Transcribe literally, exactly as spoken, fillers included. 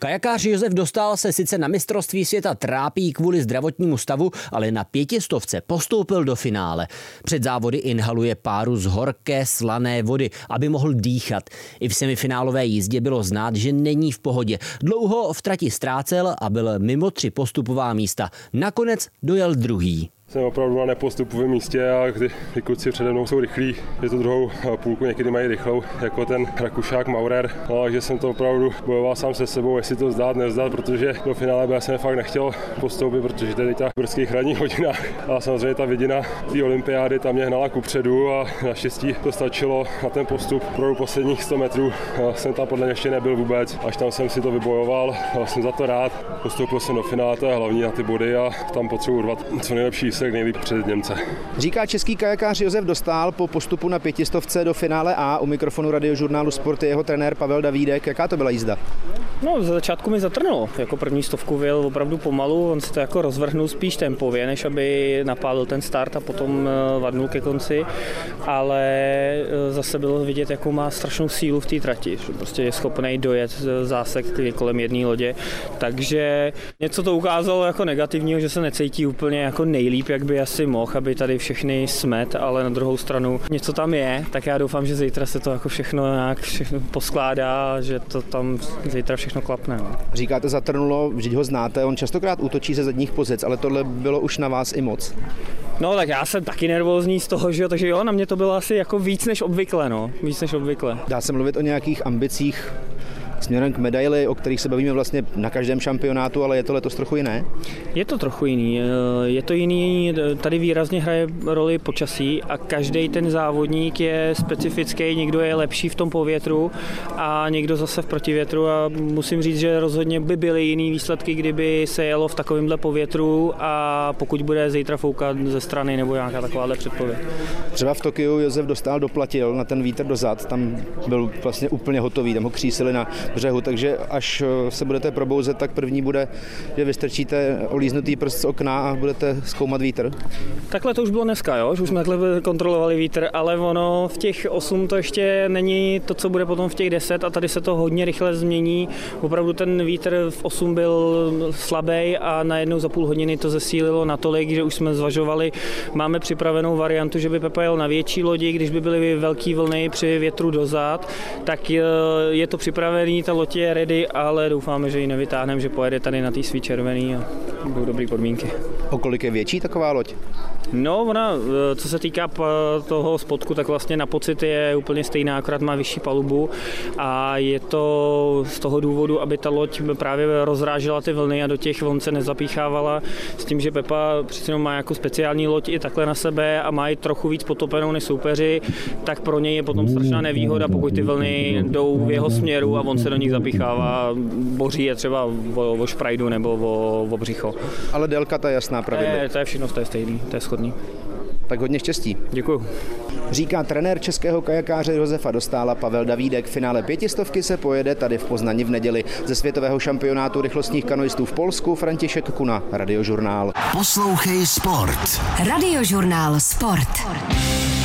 Kajakář Josef Dostál se sice na mistrovství světa trápí kvůli zdravotnímu stavu, ale na pětistovce postoupil do finále. Před závody inhaluje páru z horké slané vody, aby mohl dýchat. I v semifinálové jízdě bylo znát, že není v pohodě. Dlouho v trati ztrácel a byl mimo tři postupová místa. Nakonec dojel druhý. Jsem opravdu na nepostupovém místě a kdy ty kluci přede mnou jsou rychlí, že tu druhou půlku někdy mají rychlou, jako ten Rakušák Maurer. No, takže jsem to opravdu bojoval sám se sebou, jestli to vzdát, nevzdát, protože do finále já jsem fakt nechtěl postoupit, protože to je teď v brzkých ranních hodinách. A samozřejmě ta vidina té olympiády tam mě hnala kupředu a naštěstí to stačilo na ten postup. Pro posledních sto metrů jsem tam podle mě ještě nebyl vůbec, až tam jsem si to vybojoval. Jsem za to rád. Postoupil jsem do finále, to je hlavní na ty body a tam potřebuji urvat co nejlepší výsledek nejlíp před Němce. Říká český kajakář Josef Dostál po postupu na pětistovce do finále A. U mikrofonu Radiožurnálu Sport je jeho trenér Pavel Davídek. Jaká to byla jízda? No, za začátku mi zatrnulo. Jako první stovku vyjel opravdu pomalu, on si to jako rozvrhnul spíš tempově, než aby napálil ten start a potom vadnul ke konci, ale zase bylo vidět, jakou má strašnou sílu v té trati. Prostě je schopný dojet zásek kolem jedné lodě, takže něco to ukázalo jako negativního, že se necítí úplně jako nejlíp, jak by asi mohl, aby tady všechny smet, ale na druhou stranu něco tam je, tak já doufám, že zítra se to jako všechno nějak všechno poskládá, že to tam zítra všechno klapne. No. Říkáte zatrnulo, vždyť ho znáte, on častokrát útočí ze zadních pozic, ale tohle bylo už na vás i moc. No tak já jsem taky nervózní z toho, že jo, takže jo, na mě to bylo asi jako víc než obvykle, no, víc než obvykle. Dá se mluvit o nějakých ambicích směrem k medaili, o kterých se bavíme vlastně na každém šampionátu, ale je to letos trochu jiné? Je to trochu jiný. Je to jiný, tady výrazně hraje roli počasí a každý ten závodník je specifický, někdo je lepší v tom povětru a někdo zase v protivětru a musím říct, že rozhodně by byly jiný výsledky, kdyby se jelo v takovémhle povětru a pokud bude zítra foukat ze strany nebo nějaká takováhle předpověď. Třeba v Tokiu Josef Dostál doplatil na ten vítr dozad, tam byl vlastně úplně hotový, tam ho křísili na břehu, takže až se budete probouzet, tak první bude, že vystrčíte olíznutý prst z okna a budete zkoumat vítr. Takhle to už bylo dneska, jo? Už jsme takhle kontrolovali vítr, ale ono v těch osm to ještě není to, co bude potom v těch deset a tady se to hodně rychle změní. Opravdu ten vítr v osm byl slabý a najednou za půl hodiny to zesílilo natolik, že už jsme zvažovali, máme připravenou variantu, že by Pepa jel na větší lodi, když by byly velký vlny při větru dozad, tak je to připravený, ta loď je ready, ale doufáme, že ji nevytáhneme, že pojede tady na té svý červený a budou dobré podmínky. O kolik je větší taková loď? No, ona, co se týká toho spodku, tak vlastně na pocit je úplně stejná, akorát má vyšší palubu a je to z toho důvodu, aby ta loď právě rozrážela ty vlny a do těch vln se nezapíchávala, s tím, že Pepa přece jenom má jako speciální loď i takhle na sebe a má i trochu víc potopenou než soupeři, tak pro něj je potom strašná nevýhoda, pokud ty vlny jdou v jeho směru a on se do nich zapíchává, boří je třeba o, o šprajdu nebo o, o břicho. Ale délka ta je jasná pravidlo. To je, to je všechno, to je stejný, to je shodný. Tak hodně štěstí. Děkuju. Říká trenér českého kajakáře Josefa Dostála Pavel Davídek. V finále pětistovky se pojede tady v Poznani v neděli. Ze světového šampionátu rychlostních kanoistů v Polsku František Kuna, Radiožurnál. Poslouchej sport. Radiožurnál Sport.